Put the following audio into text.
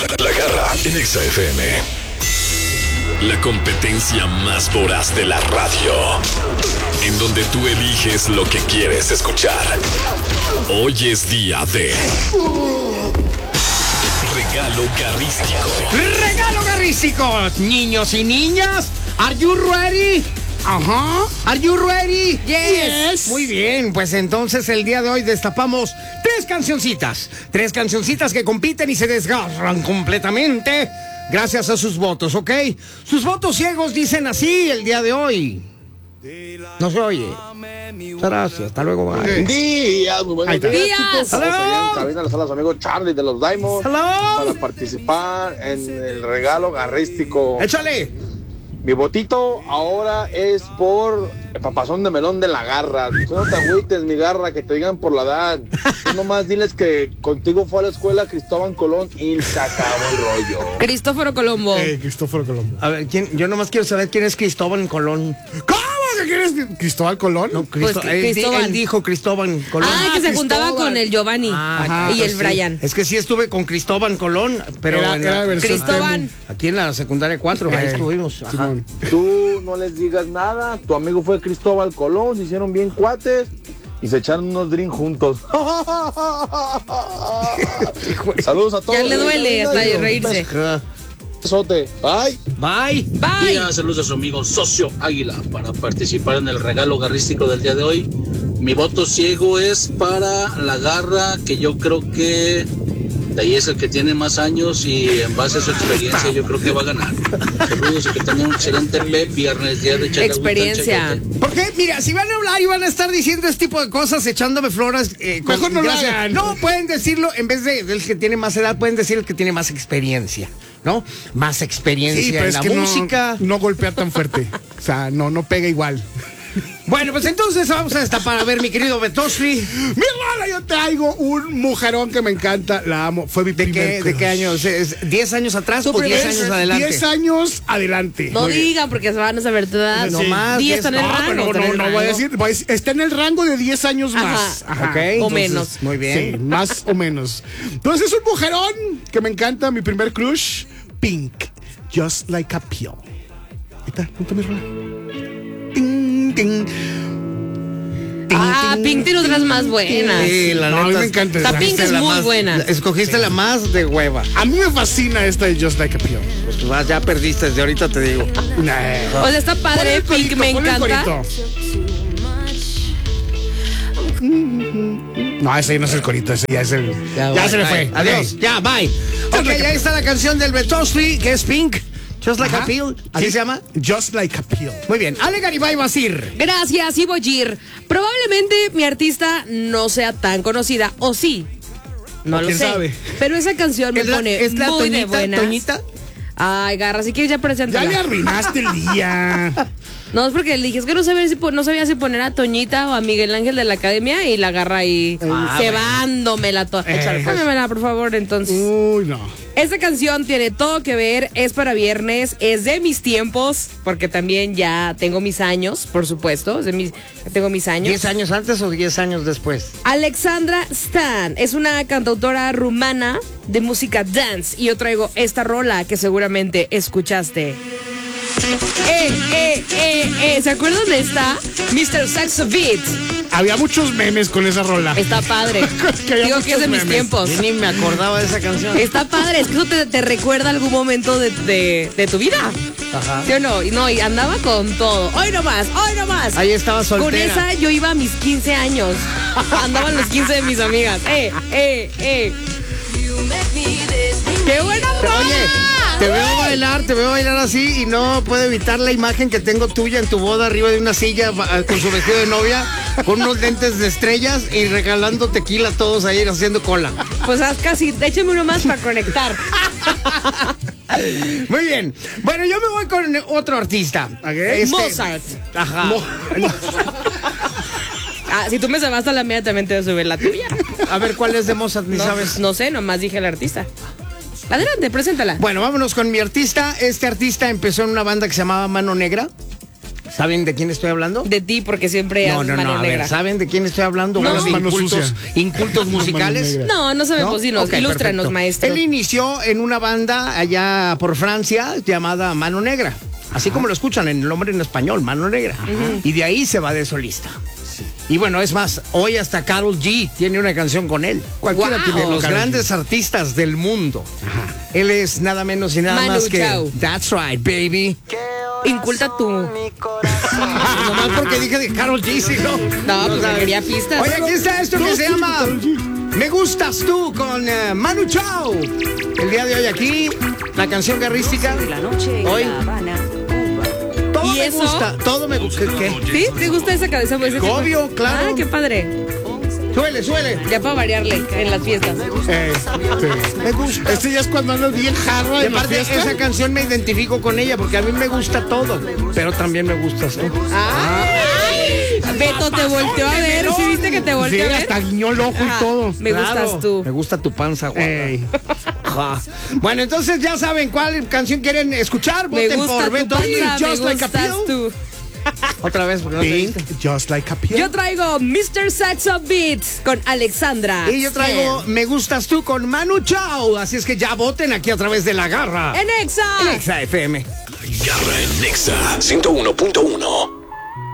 La Garra en Exa FM. La competencia más voraz de la radio. En donde tú eliges lo que quieres escuchar. Hoy es día de regalo garrístico. ¡Regalo garrístico! Niños y niñas, ¿are you ready? Ajá. ¿Are you ready? Yes. Muy bien, pues entonces el día de hoy destapamos tres cancioncitas que compiten y se desgarran completamente gracias a sus votos, ¿ok? Sus votos ciegos dicen así el día de hoy. No se oye. Gracias, hasta luego. Bye. Días, muy buenos días, chicos. Estamos Hello. allá en cabina, les habla su amigo Charlie de los Diamonds Hello. para participar en el regalo garrístico. Échale. Mi votito ahora es por el papazón de melón de la Garra. Tú no te agüites, mi Garra, que te digan por la edad. Tú nomás diles que contigo fue a la escuela Cristóbal Colón y se acabó el rollo. Cristóforo Colombo. Cristóforo Colombo. A ver, yo nomás quiero saber quién es Cristóbal Colón. ¿Cómo que quieres? ¿Cristóbal Colón? No, Pues, Cristóbal. Él dijo Cristóbal Colón. Ah, que se juntaba Cristóbal. con el Giovanni Ajá, y pues el sí. Brian. Es que sí estuve con Cristóbal Colón, pero Era versión Cristóbal. aquí en la secundaria 4, ahí estuvimos. Ajá. Simón. Tú no les digas nada. Tu amigo fue Cristóbal Colón, se hicieron bien cuates y se echaron unos drinks juntos. Saludos a todos. Ya le duele hasta de reírse. Ajá. Besote. Bye. Bye. Bye. Días, saludos a su amigo Socio Águila para participar en el regalo garrístico del día de hoy. Mi voto ciego es para la Garra, que yo creo que de ahí es el que tiene más años y en base a su experiencia yo creo que va a ganar. Saludos y que tengan un excelente viernes, día de echarle Experiencia. agüita al chequete. Porque, mira, si van a hablar y van a estar diciendo este tipo de cosas, echándome flores. Mejor no lo gracias. hagan. No, pueden decirlo, en vez de el que tiene más edad, pueden decir el que tiene más experiencia, ¿no? Más experiencia Sí, pero en es la que música. no golpea tan fuerte. O sea, no pega igual. Bueno, pues entonces vamos a destapar. A ver, mi querido Betosri. Mi hermana, yo traigo un mujerón que me encanta. La amo. Fue mi primer ¿De qué crush. años? ¿Es 10 años atrás Tu o 10 primer años crush. adelante? 10 años adelante. No digan porque se van a saber tu edad. No más, 10 está en el No, rango. pero está en el no voy a rango. decir. Está en el rango de 10 años más. Ajá. Ok, O entonces, menos. Muy bien. Sí, más o menos. Entonces es un mujerón que me encanta, mi primer crush, Pink, Just Like a Pill. Ahí está, punto mi rola. Ting, ting. Ah, Pink tiene otras más buenas. Sí, la No, a mí neta, me encanta esa. escogiste Pink es la muy buena. Escogiste la más de hueva. A mí me fascina esta de Just Like a Pill. Pues ya perdiste, desde ahorita te digo. Nah. O sea, está padre, Pon el Pink corito, me pon el encanta. corito. No, ese no es el corito, ese ya es el. Ya se le fue. Bye. Adiós. Ya, bye. Ok, ya está la canción del Betosri, que es Pink. Just Like a Ajá. Pill. ¿Así se llama? Just Like a Pill. Muy bien. Ale Garibay Basir. Gracias, Ivo Gir. Probablemente mi artista no sea tan conocida, o sí. No O lo quién sé. sabe. Pero esa canción me pone ¿Es la muy de Toñita? buenas. ¿Toñita? Ay, Garra, si quieres ya Ya preséntala. le arruinaste el día. No, es porque le dije, es que no sabía si poner a Toñita o a Miguel Ángel de la Academia y la Garra ahí cebándomela toda. Póngamela, por favor, entonces. Uy, no. Esta canción tiene todo que ver, es para viernes, es de mis tiempos, porque también ya tengo mis años, por supuesto, tengo mis años. ¿10 años antes o 10 años después? Alexandra Stan es una cantautora rumana de música dance y yo traigo esta rola que seguramente escuchaste. ¿Se acuerdan de esta? Mr. Saxo Beat. Había muchos memes con esa rola. Está padre. Que había Digo que es de muchos mis memes. tiempos. Yo ni me acordaba de esa canción. Está padre, es que eso te recuerda algún momento de tu vida. Ajá. ¿Sí o no? Y andaba con todo. Hoy no más, hoy no más. Ahí estaba soltera. Con esa yo iba a mis 15 años. Andaban los 15 de mis amigas. ¡Qué buena rola! Oye, te veo bailar así y no puedo evitar la imagen que tengo tuya en tu boda arriba de una silla con su vestido de novia, con unos lentes de estrellas y regalando tequila a todos ahí haciendo cola. Pues haz casi, échame uno más para conectar. Muy bien. Bueno, yo me voy con otro artista. Mozart. Ajá. Ah, si tú me sabaste la mía, también te voy a subir la tuya. A ver, ¿cuál es de Mozart? Ni No, sabes. no sé, nomás dije el artista. Adelante, preséntala. Bueno, vámonos con mi artista. Este artista empezó en una banda que se llamaba Mano Negra. ¿Saben de quién estoy hablando? De ti, porque siempre No, haces no, mano a negra. ver, ¿saben de quién estoy hablando? No. Unos Mano incultos, sucia. incultos musicales. No se me ¿No? posinos. Ok, Ilústranos, perfecto. maestro. Él inició en una banda allá por Francia llamada Mano Negra. Así como lo escuchan en el nombre en español, Mano Negra. Y de ahí se va de solista. Y bueno, es más, hoy hasta Karol G tiene una canción con él. Cualquiera Wow. tiene los Karol G. grandes artistas del mundo. Él es nada menos y nada Manu más que Chao. That's Right, baby. Inculta tú. Nomás porque dije de Karol G, ¿sí, no? No, pues sabes. me quería pistas. Oye, aquí está esto que se llama Me Gustas Tú con Manu Chao. El día de hoy aquí, la canción guerrística. La noche en Hoy. La Habana, Cuba. Todo ¿Y me eso? gusta, todo me gusta. ¿Qué? ¿Sí? ¿Te gusta esa canción? Pues, ese Obvio, tipo? claro. Ah, qué padre. Suele. Ya para variarle en las fiestas. Me gusta. Este ya es cuando andas bien jarra Y en la aparte, fiesta. esa canción me identifico con ella porque a mí me gusta todo, pero también me gustas tú. ¡Ay! Beto te volteó a ver. ¿Sí viste que te Sí, volteó a ver? hasta guiñó el ojo Ajá. y todo. Me gustas tú. Me gusta tu panza, guapa. Ey. Ajá. Bueno, entonces ya saben cuál canción quieren escuchar. Me Voten gusta por tu Beto y panza, me Just Like a gustas Pill. tú. Otra vez, porque no te Pink, viste. just like a pill. Yo traigo Mr. Saxo Beats con Alexandra. Y yo traigo Me Gustas Tú con Manu Chao. Así es que ya voten aquí a través de La Garra. En Exa. En Exa FM. Garra en Nexa 101.1.